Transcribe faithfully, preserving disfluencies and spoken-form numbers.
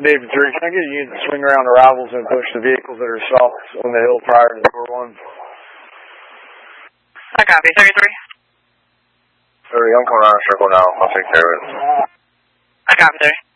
David three, can I get a unit to swing around arrivals and push the vehicles that are stopped on the hill prior to door one? I copy, thirty-three. thirty, I'm coming around a circle now. I'll take care of it. I copy, thirty.